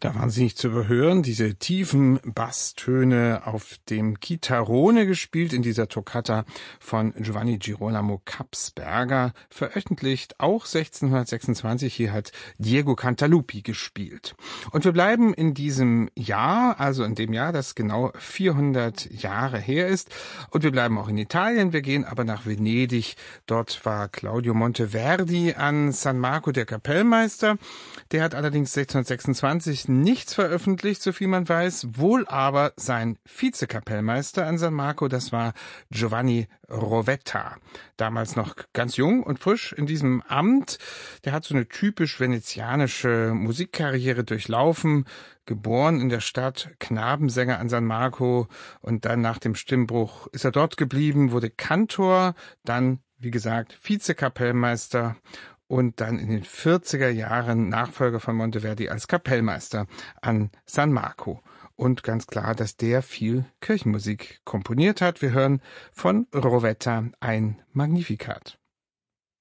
Da waren sie nicht zu überhören, diese tiefen Basstöne auf dem Chitarrone gespielt in dieser Toccata von Giovanni Girolamo Kapsberger, veröffentlicht auch 1626. Hier hat Diego Cantalupi gespielt. Und wir bleiben in diesem Jahr, also in dem Jahr, das genau 400 Jahre her ist. Und wir bleiben auch in Italien. Wir gehen aber nach Venedig. Dort war Claudio Monteverdi an San Marco der Kapellmeister. Der hat allerdings 1626 nichts veröffentlicht, soviel man weiß, wohl aber sein Vizekapellmeister an San Marco, das war Giovanni Rovetta. Damals noch ganz jung und frisch in diesem Amt. Der hat so eine typisch venezianische Musikkarriere durchlaufen, geboren in der Stadt, Knabensänger an San Marco und dann nach dem Stimmbruch ist er dort geblieben, wurde Kantor, dann, wie gesagt, Vizekapellmeister und dann in den 40er Jahren Nachfolger von Monteverdi als Kapellmeister an San Marco. Und ganz klar, dass der viel Kirchenmusik komponiert hat. Wir hören von Rovetta ein Magnificat.